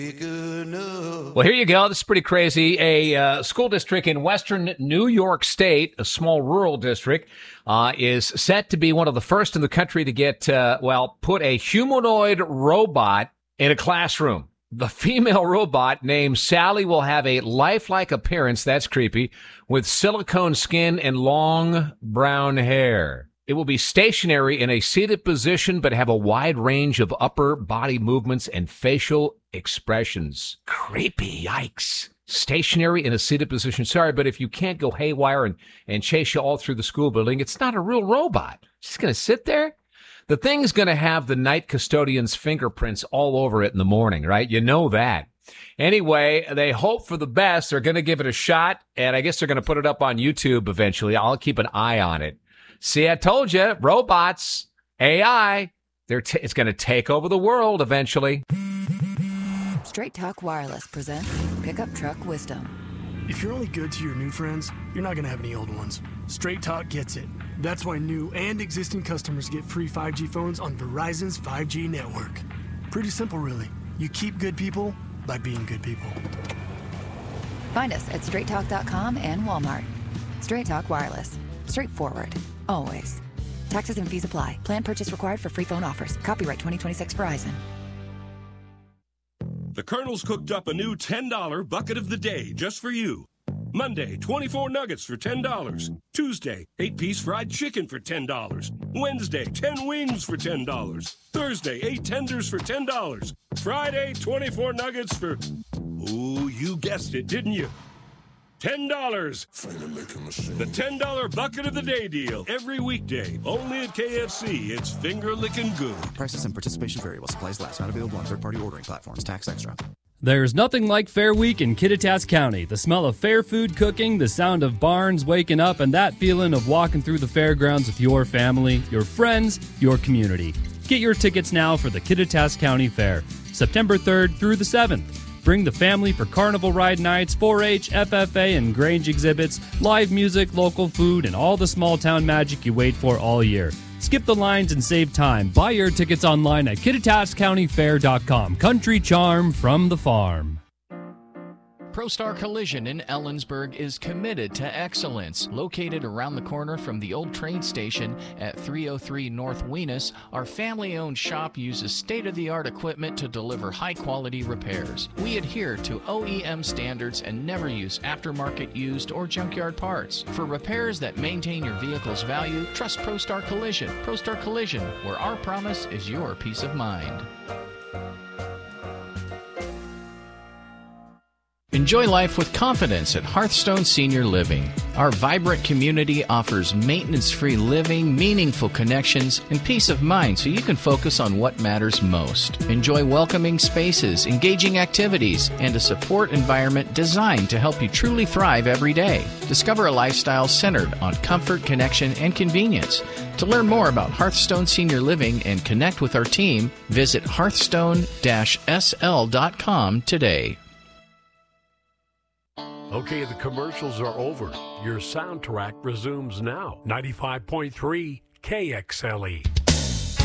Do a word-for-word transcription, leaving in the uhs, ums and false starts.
Well, here you go. This is pretty crazy. A uh, school district in western New York State, a small rural district, uh, is set to be one of the first in the country to get, uh, well, put a humanoid robot in a classroom. The female robot named Sally will have a lifelike appearance, that's creepy, with silicone skin and long brown hair. It will be stationary in a seated position, but have a wide range of upper body movements and facial expressions. Creepy, yikes. Stationary in a seated position. Sorry, but if you can't go haywire and, and chase you all through the school building, it's not a real robot. It's just going to sit there. The thing's going to have the night custodian's fingerprints all over it in the morning, right? You know that. Anyway, they hope for the best. They're going to give it a shot, and I guess they're going to put it up on YouTube eventually. I'll keep an eye on it. See, I told you, robots, A I, they're t- it's going to take over the world eventually. Straight Talk Wireless presents Pickup Truck Wisdom. If you're only good to your new friends, you're not going to have any old ones. Straight Talk gets it. That's why new and existing customers get free five G phones on Verizon's five G network. Pretty simple, really. You keep good people by being good people. Find us at straight talk dot com and Walmart. Straight Talk Wireless. Straightforward. Always. Taxes and fees apply. Plan purchase required for free phone offers. Copyright twenty twenty-six Verizon. The Colonel's cooked up a new ten dollar bucket of the day just for you. Monday, twenty-four nuggets for ten dollars. Tuesday, eight-piece fried chicken for ten dollars. Wednesday, ten wings for ten dollars. Thursday, eight tenders for ten dollars. Friday, twenty-four nuggets for... Ooh, you guessed it, didn't you? ten dollars. The ten dollar bucket of the day deal. Every weekday. Only at K F C. It's finger-licking good. Prices and participation vary while supplies last. Not available on third-party ordering platforms. Tax extra. There's nothing like Fair Week in Kittitas County. The smell of fair food cooking, the sound of barns waking up, and that feeling of walking through the fairgrounds with your family, your friends, your community. Get your tickets now for the Kittitas County Fair, September third through the seventh. Bring the family for carnival ride nights, four H, F F A, and Grange exhibits, live music, local food, and all the small-town magic you wait for all year. Skip the lines and save time. Buy your tickets online at kittitas county fair dot com. Country charm from the farm. ProStar Collision in Ellensburg is committed to excellence. Located around the corner from the old train station at three oh three North Weenus, our family-owned shop uses state-of-the-art equipment to deliver high-quality repairs. We adhere to O E M standards and never use aftermarket used or junkyard parts. For repairs that maintain your vehicle's value, trust ProStar Collision. ProStar Collision, where our promise is your peace of mind. Enjoy life with confidence at Hearthstone Senior Living. Our vibrant community offers maintenance-free living, meaningful connections, and peace of mind so you can focus on what matters most. Enjoy welcoming spaces, engaging activities, and a support environment designed to help you truly thrive every day. Discover a lifestyle centered on comfort, connection, and convenience. To learn more about Hearthstone Senior Living and connect with our team, visit hearthstone dash s l dot com today. Okay, the commercials are over. Your soundtrack resumes now. ninety-five point three K X L E.